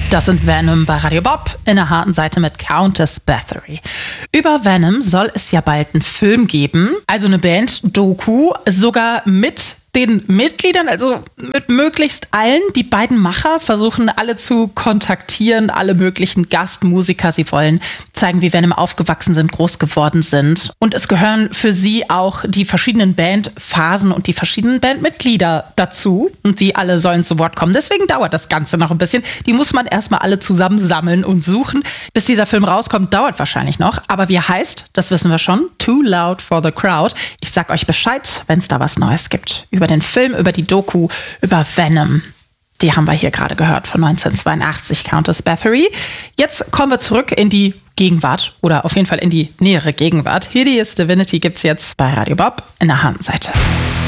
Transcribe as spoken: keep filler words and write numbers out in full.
Das sind Venom bei Radio Bob in der harten Seite mit Countess Bathory. Über Venom soll es ja bald einen Film geben, also eine Band-Doku, sogar mit den Mitgliedern, also mit möglichst allen. Die beiden Macher versuchen alle zu kontaktieren, alle möglichen Gastmusiker. Sie wollen zeigen, wie Venom aufgewachsen sind, groß geworden sind. Und es gehören für sie auch die verschiedenen Bandphasen und die verschiedenen Bandmitglieder dazu. Und die alle sollen zu Wort kommen. Deswegen dauert das Ganze noch ein bisschen. Die muss man erstmal alle zusammensammeln und suchen. Bis dieser Film rauskommt, dauert wahrscheinlich noch. Aber wie er heißt, das wissen wir schon. Too Loud for the Crowd. Ich sag euch Bescheid, wenn es da was Neues gibt. Über den Film, über die Doku, über Venom. Die haben wir hier gerade gehört von neunzehnhundertzweiundachtzig, Countess Bathory. Jetzt kommen wir zurück in die Gegenwart oder auf jeden Fall in die nähere Gegenwart. Hideous Divinity gibt's jetzt bei Radio Bob in der harten Seite.